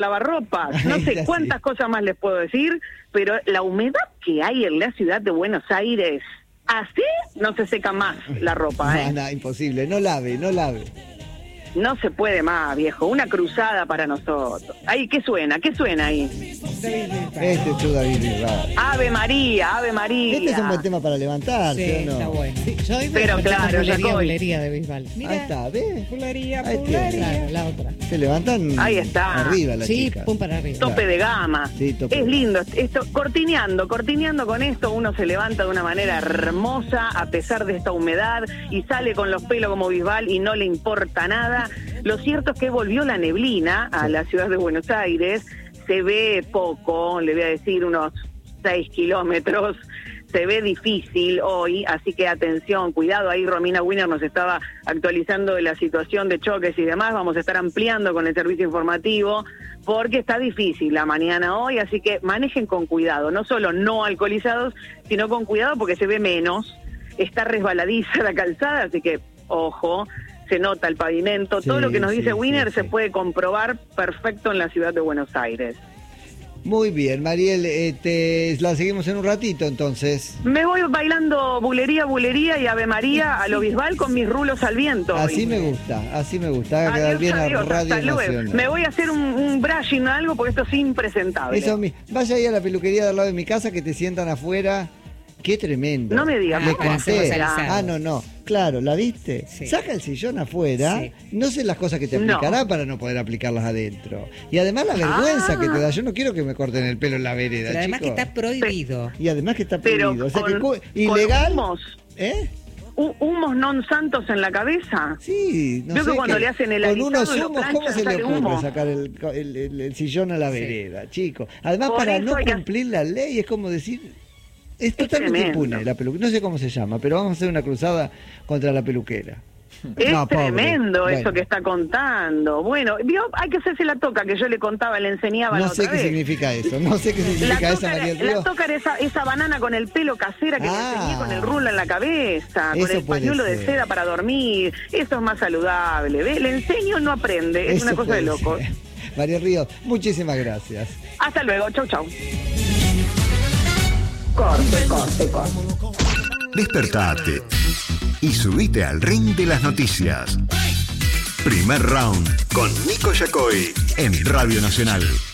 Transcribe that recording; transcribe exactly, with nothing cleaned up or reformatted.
lavarropas, no sé cuántas sí. cosas más les puedo decir, pero la humedad que hay en la ciudad de Buenos Aires, así no se seca más la ropa. No, ¿eh? no, imposible, no lave, no lave. No se puede más, viejo, una cruzada para nosotros. Ahí, ¿qué suena? ¿Qué suena ahí? Este es tu David Bisbal. Ave María, Ave María. Este es un buen tema para levantarse, sí, ¿o no? Está bueno. Sí, yo hoy pero claro, bulería, bulería de Bisbal. Ahí está, ¿ves? Bulería, bulería. Claro, la otra. Se levantan ahí está. arriba las sí, chicas. Pum para arriba. Tope claro. de gama. Sí, tope es de lindo, esto, cortineando, cortineando con esto, uno se levanta de una manera hermosa a pesar de esta humedad y sale con los pelos como Bisbal y no le importa nada. Lo cierto es que volvió la neblina a la ciudad de Buenos Aires, se ve poco, le voy a decir unos seis kilómetros, se ve difícil hoy, así que atención, cuidado, ahí Romina Wiener nos estaba actualizando de la situación de choques y demás, vamos a estar ampliando con el servicio informativo, porque está difícil la mañana hoy, así que manejen con cuidado, no solo no alcoholizados, sino con cuidado porque se ve menos, está resbaladiza la calzada, así que ojo, se nota el pavimento, sí, todo lo que nos dice sí, Wiener sí, se sí. puede comprobar perfecto en la ciudad de Buenos Aires. Muy bien, Mariel, eh, te, la seguimos en un ratito entonces. Me voy bailando bulería, bulería y Ave María a lo Bisbal con mis rulos al viento. Así me gusta, así me gusta, va a quedar bien adiós, a Radio hasta Nacional. Luego. Me voy a hacer un, un brushing o algo porque esto es impresentable. Eso, vaya ahí a la peluquería de al lado de mi casa que te sientan afuera. Qué tremendo. No me digas. Le conté. Ah, no, no. Claro, ¿la viste? Sí. Saca el sillón afuera. Sí. No sé las cosas que te aplicará no. para no poder aplicarlas adentro. Y además la vergüenza ah. que te da. Yo no quiero que me corten el pelo en la vereda, Pero además chico. que está prohibido. Y además que está prohibido. Pero o sea, con, que ilegal. Humos. ¿Eh? ¿Humos non santos en la cabeza? Sí, no Yo sé. que cuando que, le hacen el con unos humos, plancha, ¿cómo se le ocurre humo? sacar el, el, el, el sillón a la vereda, sí. chico? Además, Por para no que... cumplir la ley, es como decir... Es, es totalmente tremendo. Impune la peluquera. No sé cómo se llama, pero vamos a hacer una cruzada contra la peluquera. Es no, tremendo pobre. eso Bueno. que está contando. Bueno, vio, hay que hacerse la toca que yo le contaba, le enseñaba No la sé otra qué vez. significa eso. No sé qué significa la esa, María del La Río. toca era esa, esa banana con el pelo casera que ah, le enseñé con el rulo en la cabeza, eso con el pañuelo ser. de seda para dormir. Eso es más saludable. ¿Ves? Le enseño, no aprende. Es eso una cosa de locos. Ser. María Ríos, muchísimas gracias. Hasta luego. Chau, chau. Corte, corte, corte. Despertate y subite al ring de las noticias. Primer round con Nico Yacoy en Radio Nacional.